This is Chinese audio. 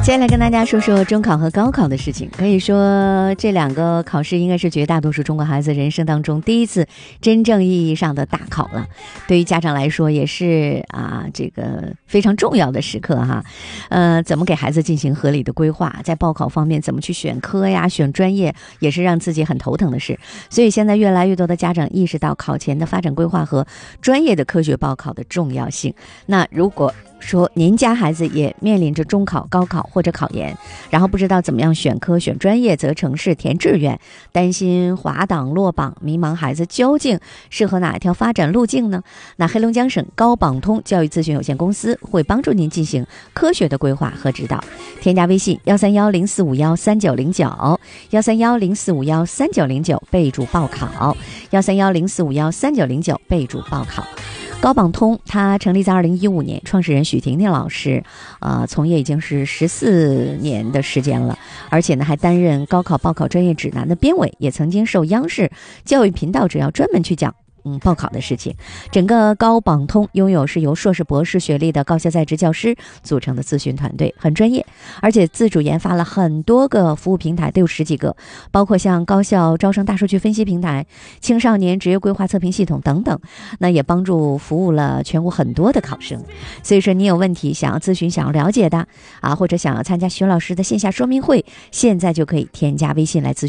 接下来跟大家说说中考和高考的事情。可以说这两个考试应该是绝大多数中国孩子人生当中第一次真正意义上的大考了，对于家长来说也是这个非常重要的时刻哈。怎么给孩子进行合理的规划，在报考方面怎么去选科呀、选专业，也是让自己很头疼的事。所以现在越来越多的家长意识到考前的发展规划和专业的科学报考的重要性。那如果说您家孩子也面临着中考、高考或者考研，然后不知道怎么样选科、选专业、择城市、填志愿，担心滑档落榜，迷茫孩子究竟适合哪一条发展路径呢？那黑龙江省高榜通教育咨询有限公司会帮助您进行科学的规划和指导。添加微信13104513909，13104513909，备注报考，13104513909，备注报考。高榜通它成立在2015年，创始人许婷婷老师从业已经是14年的时间了，而且呢还担任高考报考专业指南的编委，也曾经受央视教育频道只要专门去讲报考的事情。整个高榜通拥有是由硕士博士学历的高校在职教师组成的咨询团队，很专业，而且自主研发了很多个服务平台，都有10几个，包括像高校招生大数据分析平台、青少年职业规划测评系统等等，那也帮助服务了全国很多的考生。所以说你有问题想要咨询、想要了解的或者想要参加徐老师的线下说明会，现在就可以添加微信来咨询。